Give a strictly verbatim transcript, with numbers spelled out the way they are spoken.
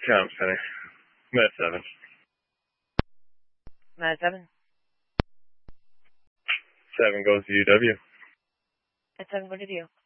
Com Center. I'm at seven. I'm at seven. Seven goes to U W. At seven, go to you.